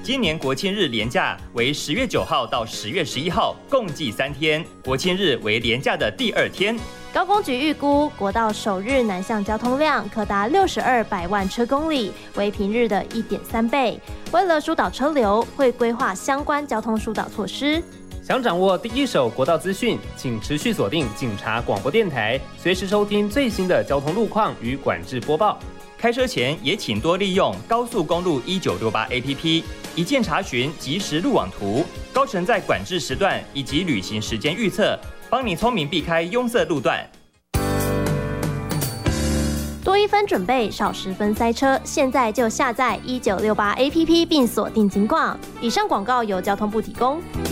今年国庆日连假为10月9号到10月11号，共计3天。国庆日为连假的第2天。 高工局预估，国道首日南向交通量可达62百万车公里，为平日的1.3倍。为了疏导车流，会规划相关交通疏导措施。 想掌握第一手国道资讯，请持续锁定警察广播电台，随时收听最新的交通路况与管制播报。 开车前也请多利用高速公路1968 APP， 一键查询即时路网图、高乘载管制时段以及旅行时间预测，帮你聪明避开拥塞路段。 多1分准备，少10分塞车。现在就下载1968 APP 并锁定警广。以上广告由交通部提供。